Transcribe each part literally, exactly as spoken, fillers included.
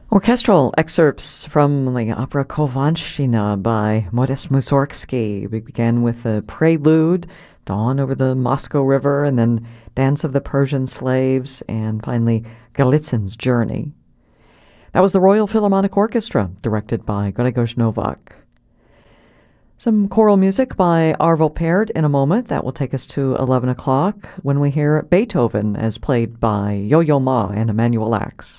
Orchestral excerpts from the opera Kowalszczyzna by Modest Mussorgsky. We began with the prelude, Dawn over the Moscow River, and then Dance of the Persian Slaves, and finally Golitsyn's Journey. That was the Royal Philharmonic Orchestra, directed by Grzegorz Nowak. Some choral music by Arvo Pärt in a moment. That will take us to eleven o'clock when we hear Beethoven as played by Yo-Yo Ma and Emanuel Ax.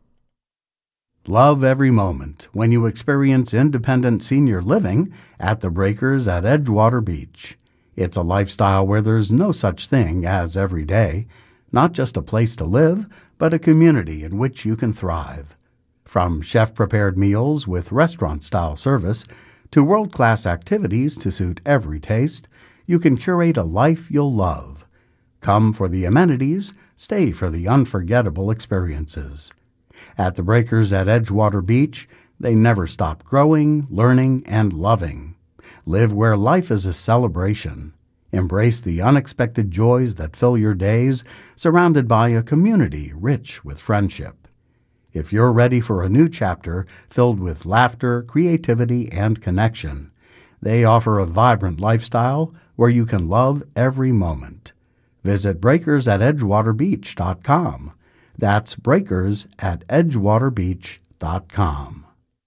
Love every moment when you experience independent senior living at the Breakers at Edgewater Beach. It's a lifestyle where there's no such thing as every day, not just a place to live, but a community in which you can thrive. From chef-prepared meals with restaurant-style service to world-class activities to suit every taste, you can curate a life you'll love. Come for the amenities, stay for the unforgettable experiences. At the Breakers at Edgewater Beach, they never stop growing, learning, and loving. Live where life is a celebration. Embrace the unexpected joys that fill your days, surrounded by a community rich with friendship. If you're ready for a new chapter filled with laughter, creativity, and connection, they offer a vibrant lifestyle where you can love every moment. Visit breakers at edgewater beach dot com. That's breakers at edgewater beach dot com.